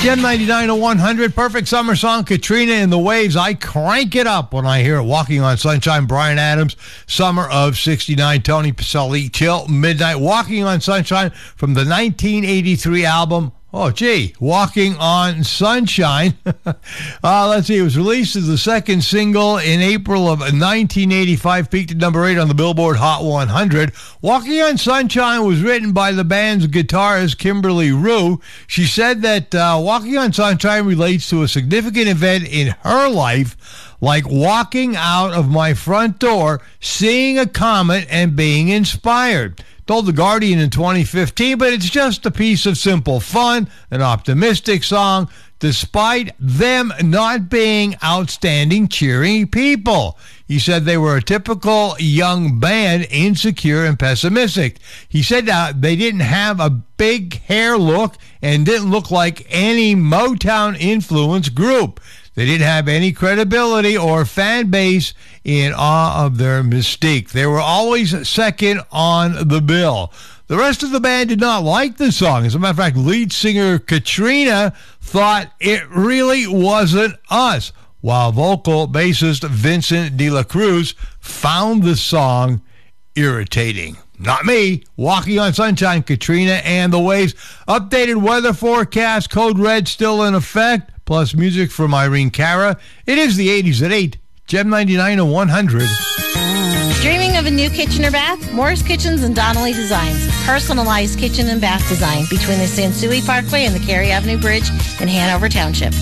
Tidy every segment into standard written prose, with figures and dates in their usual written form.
Gem 99 to 100, perfect summer song, Katrina and the Waves. I crank it up when I hear it. Walking on Sunshine, Bryan Adams, Summer of 69, Tony Pacelli, Till Midnight. Walking on Sunshine from the 1983 album, Walking on Sunshine. Let's see, it was released as the second single in April of 1985, peaked at number 8 on the Billboard Hot 100. Walking on Sunshine was written by the band's guitarist, Kimberly Rue. She said that Walking on Sunshine relates to a significant event in her life, like walking out of my front door, seeing a comet, and being inspired. Told The Guardian in 2015, but it's just a piece of simple fun, an optimistic song, despite them not being outstanding, cheery people. He said they were a typical young band, insecure and pessimistic. He said they didn't have a big hair look and didn't look like any Motown influence group. They didn't have any credibility or fan base in awe of their mystique. They were always second on the bill. The rest of the band did not like the song. As a matter of fact, lead singer Katrina thought it really wasn't us, while vocal bassist Vincent De La Cruz found the song irritating. Not me. Walking on Sunshine, Katrina and the Waves. Updated weather forecast, code red still in effect, plus music from Irene Cara. It is the 80s at 8. Gem 99 to 100. Dreaming of a new kitchen or bath? Morris Kitchens and Donnelly Designs. Personalized kitchen and bath design between the Sansui Parkway and the Cary Avenue Bridge in Hanover Township.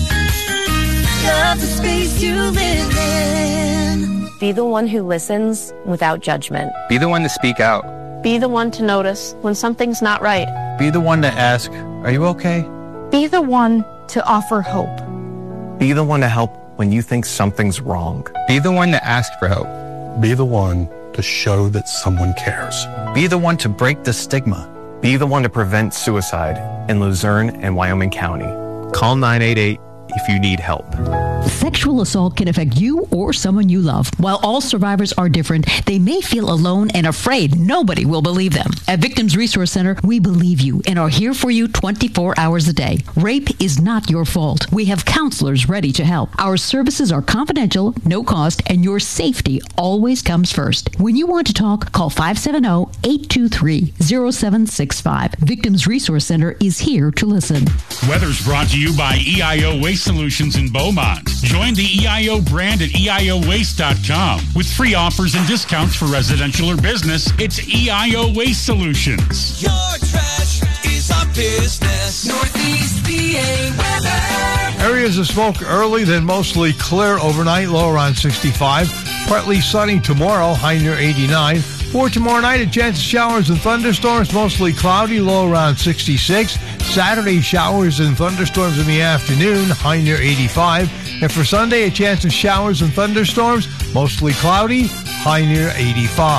Love the space you live in. Be the one who listens without judgment. Be the one to speak out. Be the one to notice when something's not right. Be the one to ask, are you okay? Be the one to offer hope. Be the one to help when you think something's wrong. Be the one to ask for help. Be the one to show that someone cares. Be the one to break the stigma. Be the one to prevent suicide in Luzerne and Wyoming County. Call 988 if you need help. Sexual assault can affect you or someone you love. While all survivors are different, they may feel alone and afraid nobody will believe them. At Victims Resource Center, we believe you and are here for you 24 hours a day. Rape is not your fault. We have counselors ready to help. Our services are confidential, no cost, and your safety always comes first. When you want to talk, call 570-823-0765. Victims Resource Center is here to listen. Weather's brought to you by EIO Waste Solutions in Beaumont. Join the EIO brand at EIOWaste.com. With free offers and discounts for residential or business, it's EIO Waste Solutions. Your trash is our business. Northeast PA weather. Areas of smoke early, then mostly clear overnight, low around 65. Partly sunny tomorrow, high near 89. For tomorrow night, a chance of showers and thunderstorms, mostly cloudy, low around 66. Saturday, showers and thunderstorms in the afternoon, high near 85. And for Sunday, a chance of showers and thunderstorms, mostly cloudy, high near 85.